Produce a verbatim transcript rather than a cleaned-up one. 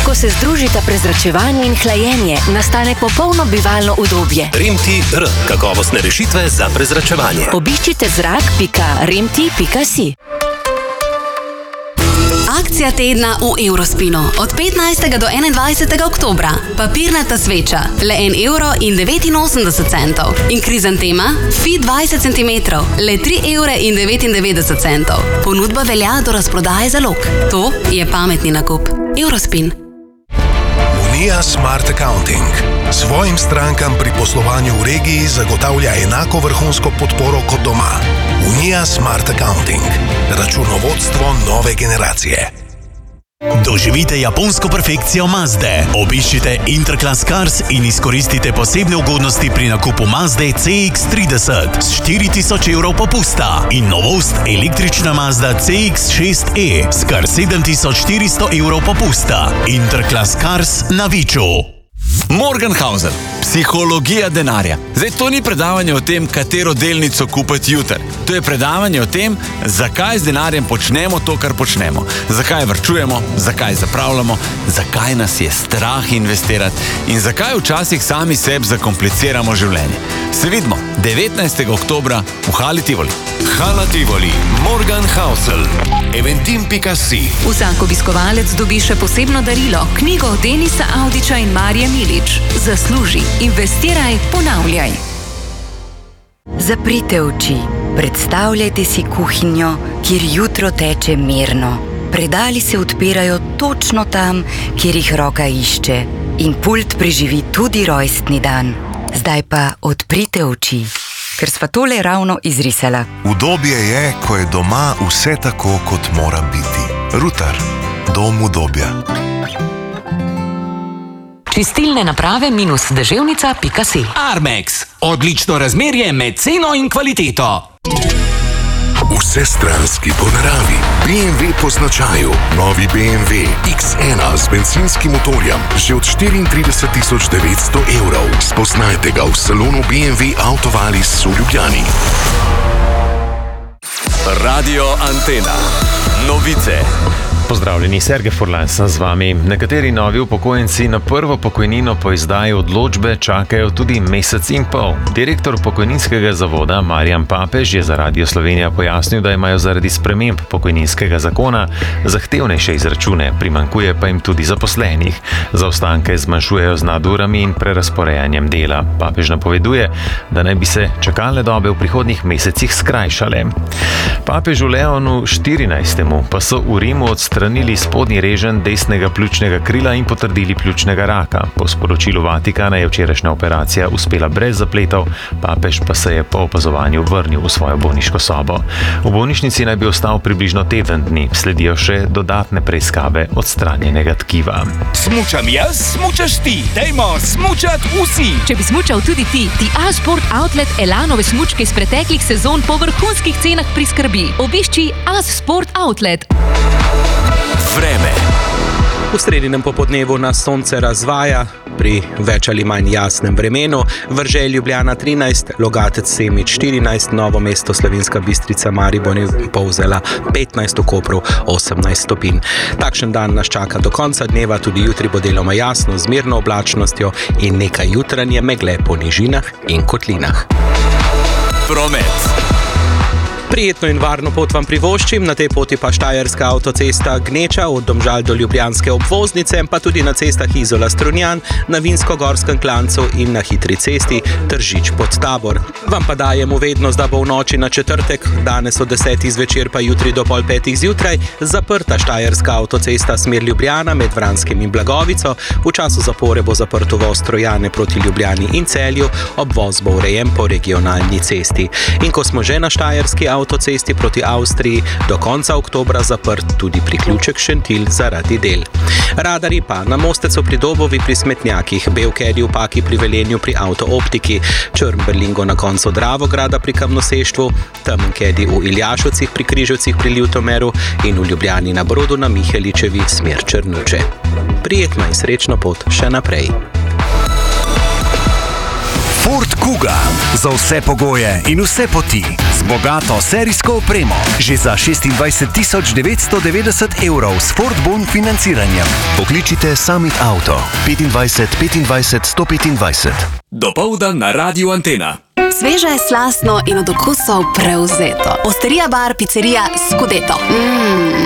Ko se združita prezračevanje in hlajenje, nastane popolno bivalno udobje. Remti R. Kakovostne rešitve za prezračevanje. Obiščite zrak pika remti pika si. Akcija tedna v Eurospinu. Od petnajstega do enaindvajsetega oktobra. Papirnata sveča. Le en evro in devetinosemdeset centov. In krizantema? Fi dvajset centimetrov. Le tri evre in devetindevetdeset centov. Ponudba velja do razprodaje zalog. To je pametni nakup. Eurospin. Unija Smart Accounting svojim strankam pri poslovanju v regiji zagotavlja enako vrhunsko podporo kot doma. Unija Smart Accounting. Računovodstvo nove generacije. Doživite japonsko perfekcijo Mazde. Obiščite Interclass Cars in izkoristite posebne ugodnosti pri nakupu Mazde C X trideset s štiri tisoč evrov popusta in novost električna Mazda C X šest E s kar sedem tisoč štiristo evrov popusta. Interclass Cars na Viču. Morgenhauser. Psihologija denarja. Zdaj, to ni predavanje o tem, katero delnico kupiti jutri. To je predavanje o tem, zakaj z denarjem počnemo to, kar počnemo. Zakaj varčujemo, zakaj zapravljamo, zakaj nas je strah investirati in zakaj včasih sami sebi zakompliciramo življenje. Se vidimo devetnajstega oktobra v Hali Tivoli. Hala Tivoli. Morgenhauser. eventim pika si. Vsak obiskovalec dobi še posebno darilo. Knjigo Denisa Avdića in Marije Milič. Zasluži, investiraj, ponavljaj. Zaprite oči. Predstavljajte si kuhinjo, kjer jutro teče mirno. Predali se odpirajo točno tam, kjer jih roka išče. In pult preživi tudi rojstni dan. Zdaj pa odprite oči, ker sva tole ravno izrisala. Udobje je, ko je doma vse tako, kot mora biti. Rutar. Dom udobja. Čistilne naprave minus deževnica pika si. Armex. Odlično razmerje med ceno in kvaliteto. Vsestranski po naravi. B M W po značaju. Novi B M W X ena z benzinskim motorjem. Že od štiriintrideset tisoč devetsto evrov. Spoznajte ga v salonu B M W Autovalis v Ljubljani. Radio Antena. Novice. Pozdravljeni, Sergej Furlan sem z vami. Nekateri novi upokojenci na prvo pokojnino po izdaji odločbe čakajo tudi mesec in pol. Direktor pokojninskega zavoda Marjan Papež je za Radio Slovenija pojasnil, da imajo zaradi sprememb pokojninskega zakona zahtevnejše izračune, primanjkuje pa jim tudi zaposlenih. Zaostanke zmanjšujejo z nadurami in prerazporejanjem dela. Papež napoveduje, da naj bi se čakalne dobe v prihodnjih mesecih skrajšale. Papežu Leonu štirinajstemu pa so v Rimu odstranili spodnji reženj desnega pljučnega krila in potrdili pljučnega raka. Po sporočilu Vatikana je včerajšnja operacija uspela brez zapletov, papež pa se je po opazovanju vrnil v svojo bolniško sobo. V bolnišnici naj bi ostal približno teden dni, sledijo še dodatne preiskave odstranjenega tkiva. Smučam jaz, smučaš ti. Dajmo smučat vsi. Če bi smučal tudi ti, ti A-Sport Outlet Elanove smučke iz preteklih sezon po vrhunskih cenah priskrbi. Obišči A-Sport Outlet. Vreme. V sredinem popodnevu nas sonce razvaja pri več ali manj jasnem vremenu. Vrže Ljubljana trinajst, Logatec Semič štirinajst, Novo mesto Slovenska Bistrica Maribor je povzela petnajst, v Kopru osemnajst stopinj. Takšen dan nas čaka do konca dneva, tudi jutri bo deloma jasno z mirno oblačnostjo in nekaj jutranje megle po nižinah in kotlinah. Promet. Prijetno in varno pot vam privoščim, na tej poti pa štajerska avtocesta Gneča od Domžal do ljubljanske obvoznice, pa tudi na cestah Izola-Strunjan, na Vinsko-Gorskem klancu in na hitri cesti Tržič pod Tabor. Vam pa dajemo vednost, da bo v noči na četrtek, danes od desetih zvečer pa jutri do pol petih zjutraj, zaprta štajerska avtocesta smer Ljubljana med Vranskim in Blagovico. V času zapore bo zaprt uvoz Trojane proti Ljubljani in Celju, obvoz bo urejen po regionalni cesti. In ko smo že na štajerski avtocesti proti Avstriji, do konca oktobra zaprt tudi priključek Šentilj zaradi del. Radari pa na Mostecu pri Dobovi pri Smetnjakih, Belkedi v Paki pri Velenju pri Avtooptiki, Črnberlingo na koncu Dravograda pri Kamnoseštvu, Temenkedi v Iljašovcih pri Križevcih pri Ljutomeru in v Ljubljani na Brodu na Miheličevi smer Črnuče. Prijetno in srečno pot še naprej. Ford Kuga. Za vse pogoje in vse poti. Z bogato serijsko opremo. Že za šestindvajset tisoč devetsto devetdeset evrov s Ford Bon financiranjem. Pokličite Summit Auto. petindvajset petindvajset sto petindvajset. Dopoldan na Radiu Antena. Sveže, slastno in od okusov prevzeto. Osterija bar, pizzerija Scudetto. Mmm,